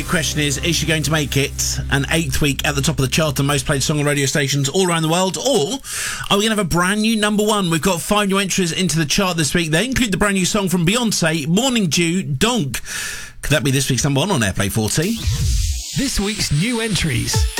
big question is she going to make it an 8th week at the top of the chart and most played song on radio stations all around the world, or are we going to have a brand new number one? We've got 5 new entries into the chart this week. They include the brand new song from Beyonce, Morning Dew, Donk. Could that be this week's number one on Airplay 40? This week's new entries.